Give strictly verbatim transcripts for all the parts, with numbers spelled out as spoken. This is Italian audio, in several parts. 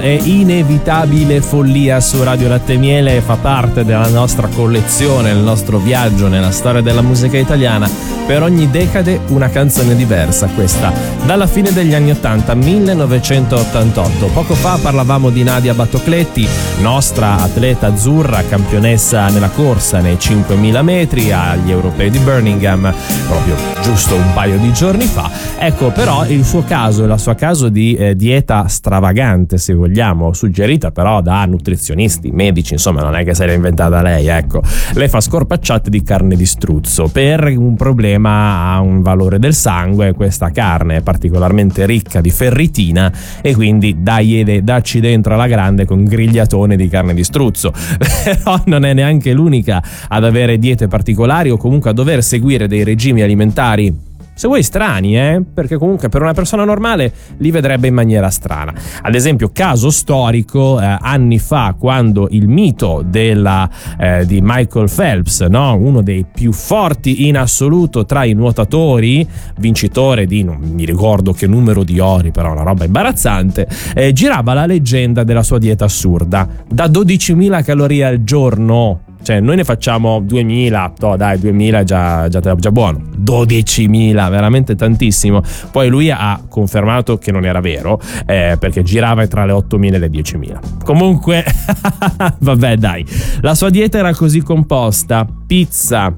È inevitabile follia su Radio Latte e Miele, fa parte della nostra collezione, il nostro viaggio nella storia della musica italiana. Per ogni decade una canzone diversa, questa dalla fine degli anni ottanta, millenovecentottantotto. Poco fa parlavamo di Nadia Battocletti, nostra atleta azzurra, campionessa nella corsa nei cinquemila metri agli europei di Birmingham, proprio giusto un paio di giorni fa. Ecco, però il suo caso, il suo caso di eh, dieta stravagante, se vogliamo, suggerita però da nutrizionisti, medici, insomma non è che se l'ha inventata lei, ecco. Lei fa scorpacciate di carne di struzzo per un problema, ha un valore del sangue, questa carne è particolarmente ricca di ferritina e quindi dai, dacci dentro alla grande con grigliatone di carne di struzzo. Però non è neanche l'unica ad avere diete particolari o comunque a dover seguire dei regimi alimentari, se vuoi strani, eh? Perché comunque per una persona normale li vedrebbe in maniera strana. Ad esempio, caso storico, eh, anni fa, quando il mito della, eh, di Michael Phelps, no? Uno dei più forti in assoluto tra i nuotatori, vincitore di non mi ricordo che numero di ori, però una roba imbarazzante, eh, girava la leggenda della sua dieta assurda, da dodicimila calorie al giorno. Cioè noi ne facciamo duemila, no dai, duemila è già, già, già buono, dodicimila, veramente tantissimo. Poi lui ha confermato che non era vero, eh, perché girava tra le ottomila e le diecimila. Comunque vabbè dai, la sua dieta era così composta: pizza,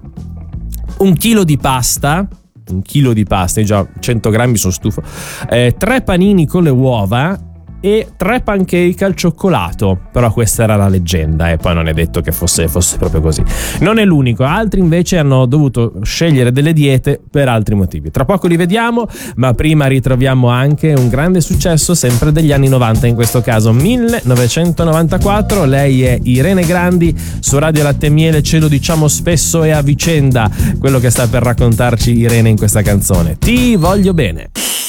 un chilo di pasta, un chilo di pasta, già cento grammi, sono stufo, eh, tre panini con le uova e tre pancake al cioccolato. Però questa era la leggenda e poi non è detto che fosse, fosse proprio così. Non è l'unico, altri invece hanno dovuto scegliere delle diete per altri motivi. Tra poco li vediamo, ma prima ritroviamo anche un grande successo sempre degli anni novanta, in questo caso millenovecentonovantaquattro. Lei è Irene Grandi, su Radio Latte e Miele ce lo diciamo spesso e a vicenda quello che sta per raccontarci Irene in questa canzone. Ti voglio bene.